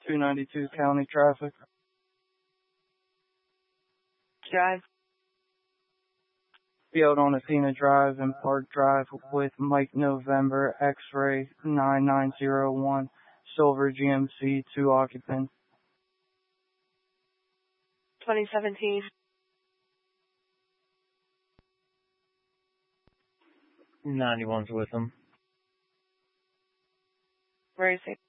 292 county traffic. Drive. Be out on Athena Drive and Park Drive with Mike November X-Ray 9901 Silver GMC 2 occupant. 2017. 91's with him. Where is he?